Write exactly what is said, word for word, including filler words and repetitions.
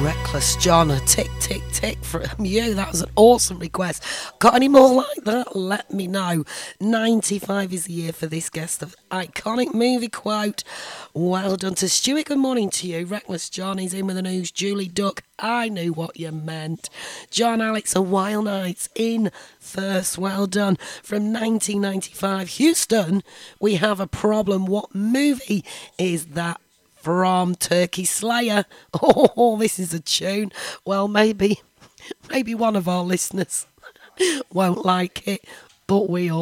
Reckless John, a tick, tick, tick from you. That was an awesome request. Got any more like that? Let me know. ninety-five is the year for this guest of iconic movie quote. Well done to Stuart. Good morning to you. Reckless John is in with the news. Julie Duck, I knew what you meant. John Alex, A Wild Nights in first. Well done. From nineteen ninety-five, Houston, we have a problem. What movie is that from? Turkey Slayer. Oh, this is a tune. Well, maybe, maybe one of our listeners won't like it, but we all